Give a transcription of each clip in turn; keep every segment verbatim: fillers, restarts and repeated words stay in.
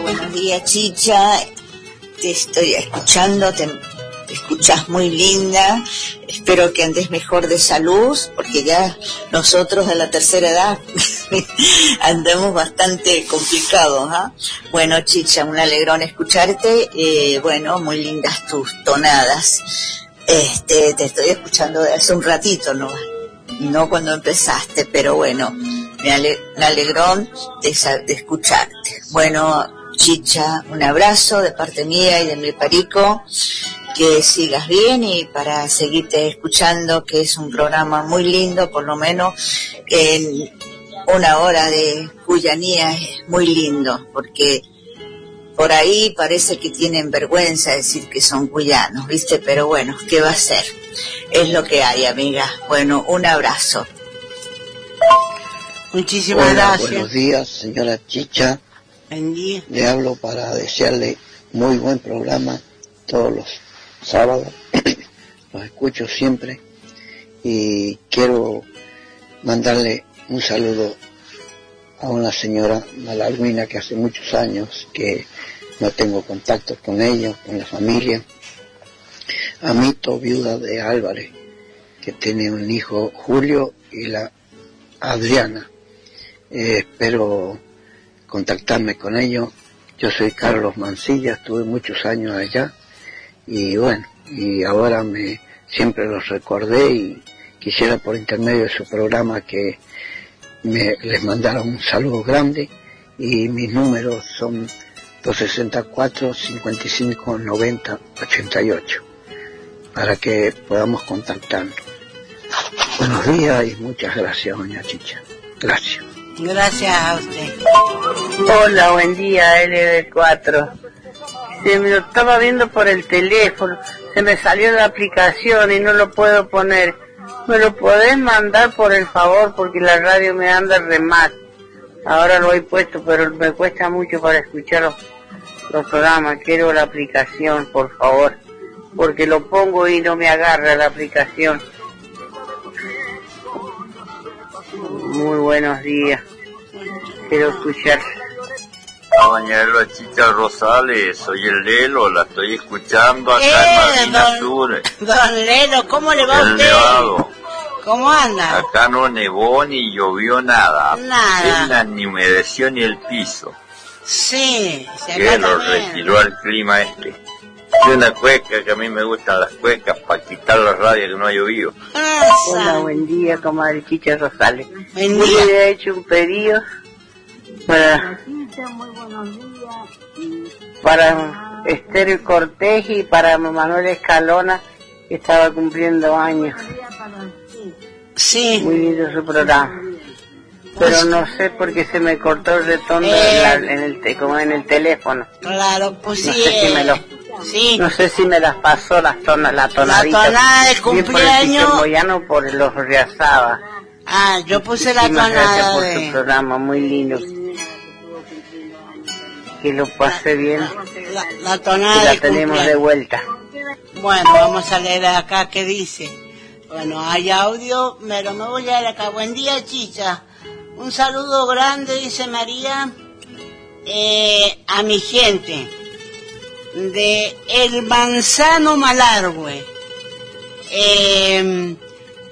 Buenos días, Chicha. Te estoy escuchando, te, te escuchas muy linda. Espero que andes mejor de salud, porque ya nosotros de la tercera edad andamos bastante complicados, ¿ah? ¿eh? Bueno, Chicha, un alegrón escucharte. Eh, bueno, muy lindas tus tonadas. Este, te estoy escuchando de hace un ratito, ¿no? No cuando empezaste, pero bueno, me, ale, me alegró de, de escucharte. Bueno, Chicha, un abrazo de parte mía y de mi Perico, que sigas bien y para seguirte escuchando, que es un programa muy lindo, por lo menos en una hora de cuyanía es muy lindo, porque por ahí parece que tienen vergüenza de decir que son cuyanos, ¿viste? Pero bueno, ¿qué va a ser? Es lo que hay, amiga. Bueno, un abrazo. Muchísimas Hola, gracias. Buenos días, señora Chicha. Buen día. Le hablo para desearle muy buen programa todos los sábados. Los escucho siempre y quiero mandarle un saludo a una señora malarguina que hace muchos años que no tengo contacto con ella, con la familia. Amito, viuda de Álvarez, que tiene un hijo, Julio, y la Adriana. Eh, espero contactarme con ellos. Yo soy Carlos Mancilla, estuve muchos años allá y bueno, y ahora me siempre los recordé y quisiera por intermedio de su programa que me les mandaron un saludo grande y mis números son dos sesenta y cuatro, cincuenta y cinco, noventa, ochenta y ocho para que podamos contactarnos. Buenos días y muchas gracias, doña Chicha. Gracias. Gracias a usted. Hola, buen día, L B cuatro. Se me lo estaba viendo por el teléfono, se me salió la aplicación y no lo puedo poner. ¿Me lo podés mandar por el favor? Porque la radio me anda re mal. Ahora lo he puesto, pero me cuesta mucho para escuchar los, los programas. Quiero la aplicación, por favor. Porque lo pongo y no me agarra la aplicación. Muy buenos días. Quiero escuchar. Doña Elba Chicha Rosales, soy el Lelo, la estoy escuchando acá eh, en Marina don, Sur. Don Lelo, ¿cómo le va a el usted? Nevado. ¿Cómo anda? Acá no nevó ni llovió nada. Nada. Apenas ni humedeció ni el piso. Sí, se Que acá lo también. retiró el clima este. Es una cueca, que a mí me gustan las cuecas para quitar la radio que no ha llovido. Hola, buen día, comadre Chicha Rosales. Buen Yo día. le he hecho un pedido para, para Esther Cortés y para Manuel Escalona, que estaba cumpliendo años. Sí. Muy lindo su programa. Pero no sé por qué se me cortó el retorno Eh. en, la- en el te- como en el teléfono. Claro, pues No sí. sé si me lo, Sí. no sé si me las pasó las tonas, la tonadita. La tonada de Bien por el cumpleaños. Chiquemboyano, por los Riazaba. Ah, yo puse la Muchísimas gracias tonada por de... su programa, muy lindo. Que lo pasé bien. La, la Y tonada la de tenemos de cumpleaños. vuelta. Bueno, vamos a leer acá qué dice. Bueno, hay audio, pero me voy a leer acá. Buen día, Chicha. Un saludo grande, dice María, eh, a mi gente de El Manzano Malargüe. Eh,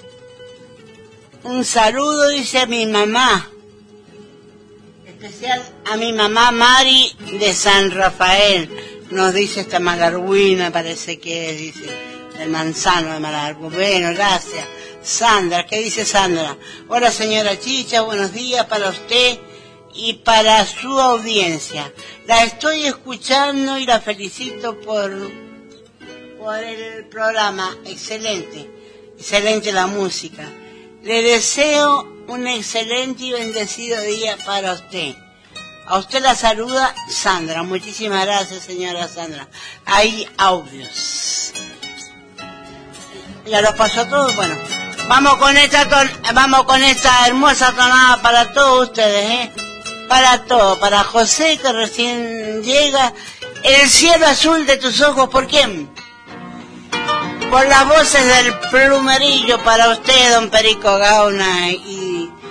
un saludo, dice mi mamá, especial a mi mamá Mari de San Rafael. Nos dice esta malarguina, parece que es, dice, del Manzano de Malargüe. Bueno, gracias. Sandra, ¿qué dice Sandra? Hola, señora Chicha, buenos días para usted y para su audiencia. La estoy escuchando y la felicito por, por el programa. Excelente, excelente la música. Le deseo un excelente y bendecido día para usted. A usted la saluda Sandra. Muchísimas gracias, señora Sandra. Hay audios. Ya los pasó todo. Bueno, vamos con esta ton vamos con esta hermosa tonada para todos ustedes, ¿eh? Para todos, para José que recién llega. El cielo azul de tus ojos, ¿por quién? Por las voces del plumerillo para usted, don Perico Gauna, y